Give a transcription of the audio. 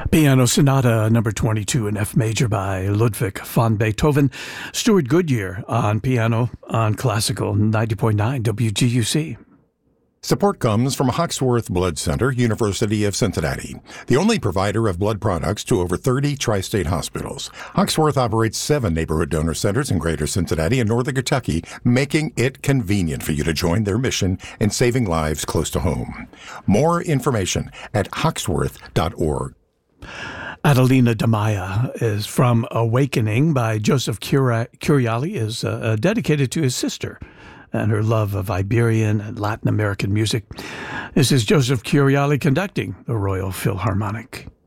Piano Sonata number 22 in F major by Ludwig van Beethoven. Stuart Goodyear on piano on Classical 90.9 WGUC. Support comes from Hawksworth Blood Center, University of Cincinnati, the only provider of blood products to over 30 tri-state hospitals. Hawksworth operates 7 neighborhood donor centers in greater Cincinnati and northern Kentucky, making it convenient for you to join their mission in saving lives close to home. More information at hawksworth.org. Adelina Damaya is from Awakening by Joseph Curiali is dedicated to his sister and her love of Iberian and Latin American music. This is Joseph Curiali conducting the Royal Philharmonic.